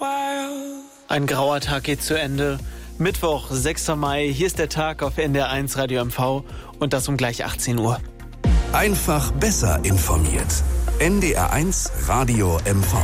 Ein grauer Tag geht zu Ende. Mittwoch, 6. Mai, hier ist der Tag auf NDR1 Radio MV und das um gleich 18 Uhr. Einfach besser informiert. NDR1 Radio MV.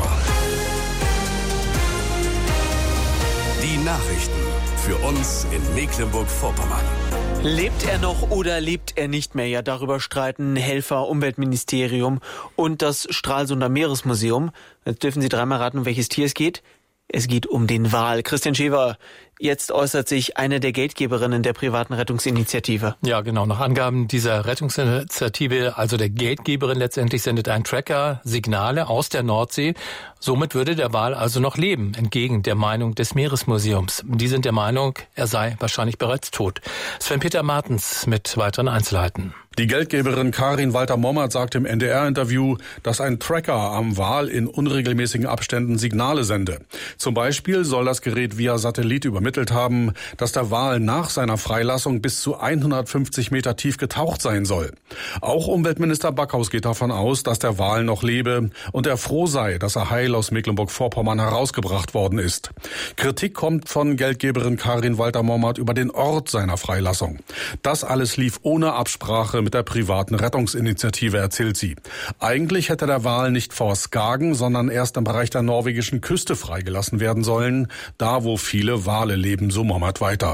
Die Nachrichten für uns in Mecklenburg-Vorpommern. Lebt er noch oder lebt er nicht mehr? Ja, darüber streiten Helfer, Umweltministerium und das Stralsunder Meeresmuseum. Jetzt dürfen Sie dreimal raten, um welches Tier es geht. Es geht um den Wal. Christian Schewer, jetzt äußert sich eine der Geldgeberinnen der privaten Rettungsinitiative. Ja, genau. Nach Angaben dieser Rettungsinitiative, also der Geldgeberin letztendlich, sendet ein Tracker Signale aus der Nordsee. Somit würde der Wal also noch leben, entgegen der Meinung des Meeresmuseums. Die sind der Meinung, er sei wahrscheinlich bereits tot. Sven-Peter Martens mit weiteren Einzelheiten. Die Geldgeberin Karin Walter-Mommert sagt im NDR-Interview, dass ein Tracker am Wal in unregelmäßigen Abständen Signale sende. Zum Beispiel soll das Gerät via Satellit übermittelt haben, dass der Wal nach seiner Freilassung bis zu 150 Meter tief getaucht sein soll. Auch Umweltminister Backhaus geht davon aus, dass der Wal noch lebe und er froh sei, dass er heil aus Mecklenburg-Vorpommern herausgebracht worden ist. Kritik kommt von Geldgeberin Karin Walter-Mommert über den Ort seiner Freilassung. Das alles lief ohne Absprache mit der privaten Rettungsinitiative, erzählt sie. Eigentlich hätte der Wal nicht vor Skagen, sondern erst im Bereich der norwegischen Küste freigelassen werden sollen, da wo viele Wale leben, so Mommert weiter.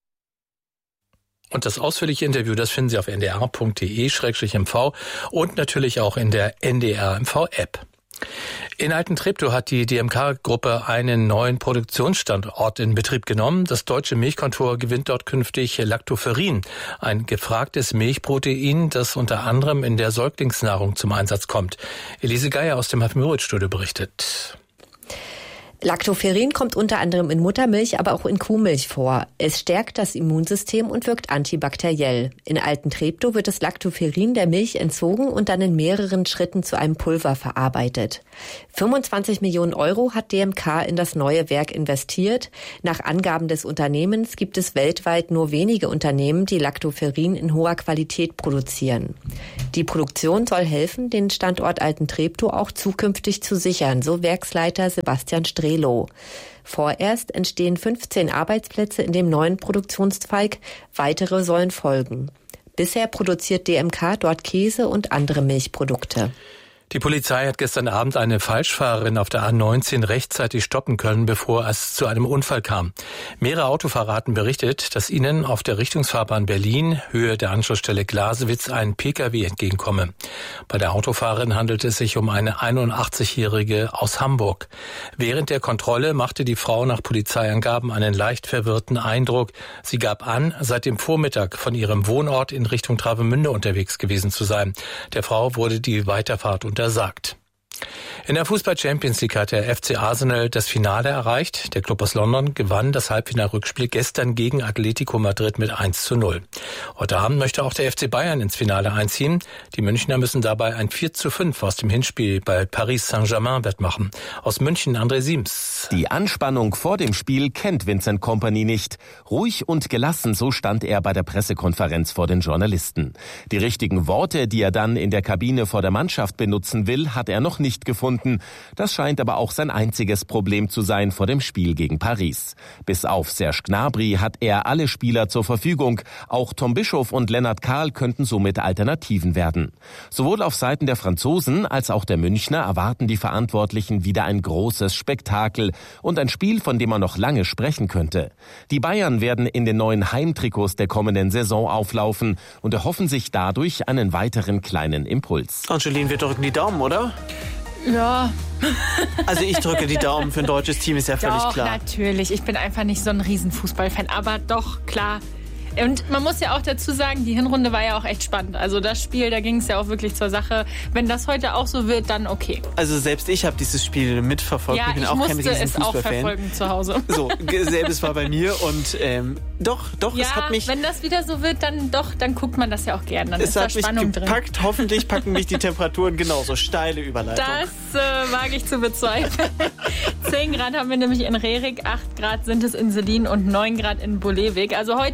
Und das ausführliche Interview, das finden Sie auf ndr.de/mv und natürlich auch in der NDR MV-App. In Altentreptow hat die DMK-Gruppe einen neuen Produktionsstandort in Betrieb genommen. Das deutsche Milchkontor gewinnt dort künftig Lactoferrin, ein gefragtes Milchprotein, das unter anderem in der Säuglingsnahrung zum Einsatz kommt. Elise Geier aus dem Hafenmüritz-Studio berichtet. Lactoferrin kommt unter anderem in Muttermilch, aber auch in Kuhmilch vor. Es stärkt das Immunsystem und wirkt antibakteriell. In Altentreptow wird das Lactoferrin der Milch entzogen und dann in mehreren Schritten zu einem Pulver verarbeitet. 25 Millionen Euro hat DMK in das neue Werk investiert. Nach Angaben des Unternehmens gibt es weltweit nur wenige Unternehmen, die Lactoferrin in hoher Qualität produzieren. Die Produktion soll helfen, den Standort Altentreptow auch zukünftig zu sichern, so Werksleiter Sebastian Strelo. Vorerst entstehen 15 Arbeitsplätze in dem neuen Produktionszweig, weitere sollen folgen. Bisher produziert DMK dort Käse und andere Milchprodukte. Die Polizei hat gestern Abend eine Falschfahrerin auf der A19 rechtzeitig stoppen können, bevor es zu einem Unfall kam. Mehrere Autofahrer hatten berichtet, dass ihnen auf der Richtungsfahrbahn Berlin, Höhe der Anschlussstelle Glasewitz, ein Pkw entgegenkomme. Bei der Autofahrerin handelt es sich um eine 81-Jährige aus Hamburg. Während der Kontrolle machte die Frau nach Polizeiangaben einen leicht verwirrten Eindruck. Sie gab an, seit dem Vormittag von ihrem Wohnort in Richtung Travemünde unterwegs gewesen zu sein. Der Frau wurde die Weiterfahrt untersagt. In der Fußball-Champions League hat der FC Arsenal das Finale erreicht. Der Club aus London gewann das Halbfinalrückspiel gestern gegen Atletico Madrid mit 1:0. Heute Abend möchte auch der FC Bayern ins Finale einziehen. Die Münchner müssen dabei ein 4:5 aus dem Hinspiel bei Paris Saint-Germain wettmachen. Aus München André Siems. Die Anspannung vor dem Spiel kennt Vincent Kompany nicht. Ruhig und gelassen, so stand er bei der Pressekonferenz vor den Journalisten. Die richtigen Worte, die er dann in der Kabine vor der Mannschaft benutzen will, hat er noch nicht gefunden. Das scheint aber auch sein einziges Problem zu sein vor dem Spiel gegen Paris. Bis auf Serge Gnabry hat er alle Spieler zur Verfügung. Auch Tom Bischof und Lennart Kahl könnten somit Alternativen werden. Sowohl auf Seiten der Franzosen als auch der Münchner erwarten die Verantwortlichen wieder ein großes Spektakel und ein Spiel, von dem man noch lange sprechen könnte. Die Bayern werden in den neuen Heimtrikots der kommenden Saison auflaufen und erhoffen sich dadurch einen weiteren kleinen Impuls. Angeline, wir drücken die Daumen, oder? Ja. Also ich drücke die Daumen für ein deutsches Team, ist ja völlig doch, klar. Natürlich. Ich bin einfach nicht so ein Riesenfußballfan, aber doch, klar. Und man muss ja auch dazu sagen, die Hinrunde war ja auch echt spannend. Also das Spiel, da ging es ja auch wirklich zur Sache. Wenn das heute auch so wird, dann okay. Also selbst ich habe dieses Spiel mitverfolgt. Ja, ich bin ich auch kein musste es auch Riesenfußballfan. verfolgen zu Hause. So, selbes war bei mir und doch, ja, es hat mich... wenn das wieder so wird, dann guckt man das ja auch gern. Dann ist da Spannung drin. Hoffentlich packen mich die Temperaturen genauso. Steile Überleitung. Das wage ich zu bezweifeln. 10 Grad haben wir nämlich in Rerik, 8 Grad sind es in Selin und 9 Grad in Bolewik. Also heute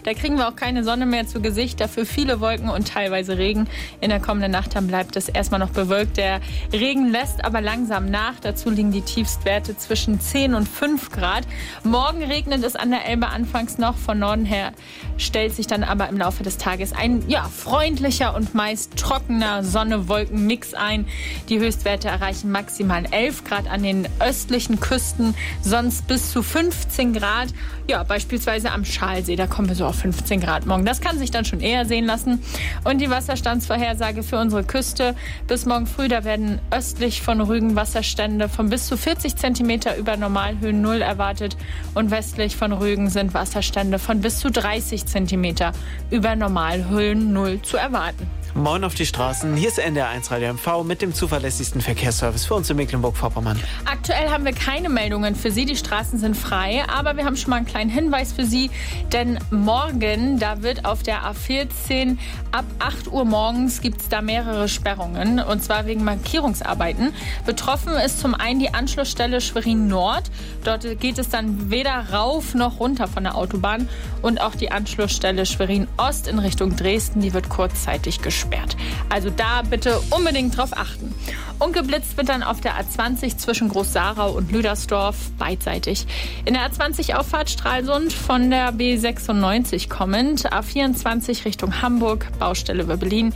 Da kriegen wir auch keine Sonne mehr zu Gesicht, dafür viele Wolken und teilweise Regen. In der kommenden Nacht dann bleibt es erstmal noch bewölkt. Der Regen lässt aber langsam nach. Dazu liegen die Tiefstwerte zwischen 10 und 5 Grad. Morgen regnet es an der Elbe anfangs noch. Von Norden her stellt sich dann aber im Laufe des Tages ein freundlicher und meist trockener Sonne-Wolken-Mix ein. Die Höchstwerte erreichen maximal 11 Grad an den östlichen Küsten, sonst bis zu 15 Grad. Ja, beispielsweise am Schalsee, da kommen wir so auf 15 Grad morgen. Das kann sich dann schon eher sehen lassen. Und die Wasserstandsvorhersage für unsere Küste bis morgen früh, da werden östlich von Rügen Wasserstände von bis zu 40 Zentimeter über Normalhöhen 0 erwartet und westlich von Rügen sind Wasserstände von bis zu 30 Zentimeter über Normalhöhen 0 zu erwarten. Moin auf die Straßen, hier ist NDR1 Radio MV mit dem zuverlässigsten Verkehrsservice für uns in Mecklenburg-Vorpommern. Aktuell haben wir keine Meldungen für Sie, die Straßen sind frei, aber wir haben schon mal einen kleinen Hinweis für Sie, denn morgen, da wird auf der A14 ab 8 Uhr morgens gibt es da mehrere Sperrungen und zwar wegen Markierungsarbeiten. Betroffen ist zum einen die Anschlussstelle Schwerin Nord, dort geht es dann weder rauf noch runter von der Autobahn und auch die Anschlussstelle Schwerin Ost in Richtung Dresden, die wird kurzzeitig gesperrt. Also da bitte unbedingt drauf achten. Und geblitzt wird dann auf der A20 zwischen Groß-Sarau und Lüdersdorf beidseitig. In der A20 Auffahrt Stralsund von der B96 kommend, A24 Richtung Hamburg, Baustelle über Berlin,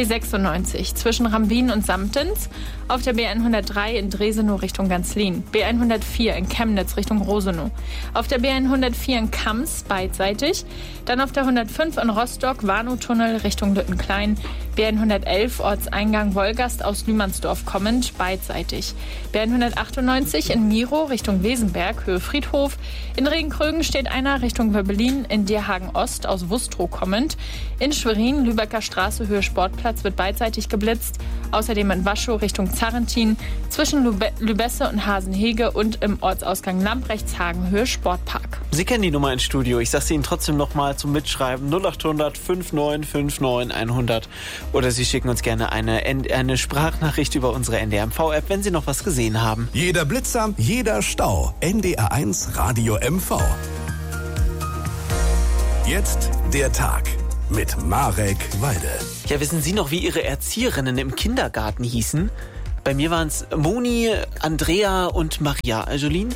B96 zwischen Rambin und Samtens, auf der B103 in Dresenow Richtung Ganzlin, B104 in Chemnitz Richtung Rosenow, auf der B104 in Kams beidseitig, dann auf der 105 in Rostock Warnow-Tunnel Richtung Lüttenklein, B111 Ortseingang Wolgast aus Lühmannsdorf kommend beidseitig, B198 in Miro Richtung Wesenberg Höhe Friedhof, in Regenkrögen steht einer Richtung Wöbbelin, in Dierhagen Ost aus Wustrow kommend, in Schwerin Lübecker Straße Höhe Sportplatz wird beidseitig geblitzt, außerdem in Waschow Richtung Zarrentin, zwischen Lübesse und Hasenhege und im Ortsausgang Lambrechtshagen Höhe Sportpark. Sie kennen die Nummer ins Studio. Ich sage sie Ihnen trotzdem nochmal zum Mitschreiben. 0800 5959 100. Oder Sie schicken uns gerne eine Sprachnachricht über unsere NDR-MV-App, wenn Sie noch was gesehen haben. Jeder Blitzer, jeder Stau. NDR1 Radio MV. Jetzt der Tag mit Marek Walde. Ja, wissen Sie noch, wie Ihre Erzieherinnen im Kindergarten hießen? Bei mir waren es Moni, Andrea und Maria. Jolene?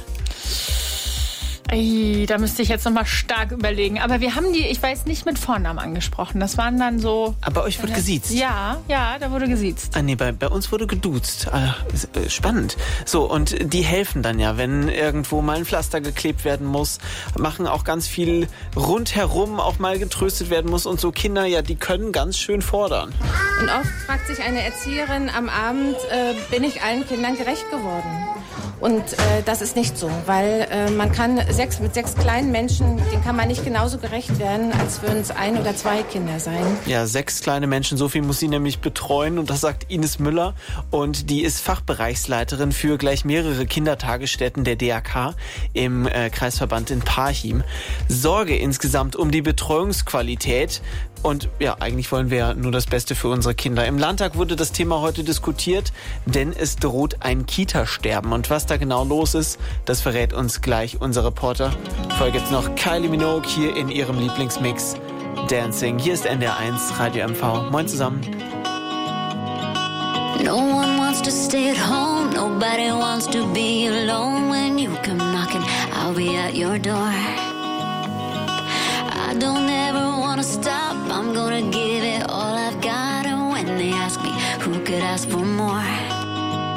Da müsste ich jetzt nochmal stark überlegen. Aber wir haben die, ich weiß, nicht mit Vornamen angesprochen. Das waren dann so... Aber bei euch wird gesiezt? Ja, da wurde gesiezt. Nee, bei uns wurde geduzt. Spannend. So, und die helfen dann ja, wenn irgendwo mal ein Pflaster geklebt werden muss, machen auch ganz viel rundherum auch mal getröstet werden muss. Und so Kinder, ja, die können ganz schön fordern. Und oft fragt sich eine Erzieherin am Abend, bin ich allen Kindern gerecht geworden? Und das ist nicht so, weil man kann mit sechs kleinen Menschen, denen kann man nicht genauso gerecht werden, als würden es 1 oder 2 Kinder sein. Ja, 6 kleine Menschen, so viel muss sie nämlich betreuen und das sagt Ines Müller und die ist Fachbereichsleiterin für gleich mehrere Kindertagesstätten der DAK im Kreisverband in Parchim. Sorge insgesamt um die Betreuungsqualität. Und ja, eigentlich wollen wir ja nur das Beste für unsere Kinder. Im Landtag wurde das Thema heute diskutiert, denn es droht ein Kita-Sterben. Und was da genau los ist, das verrät uns gleich unser Reporter. Vorher gibt's noch Kylie Minogue hier in ihrem Lieblingsmix Dancing. Hier ist NDR1 Radio MV. Moin zusammen. No one wants to stay at home. Nobody wants to be alone. When you come knocking, I'll be at your door. I don't ever want to stop. I'm gonna give it all I've got. And when they ask me, who could ask for more?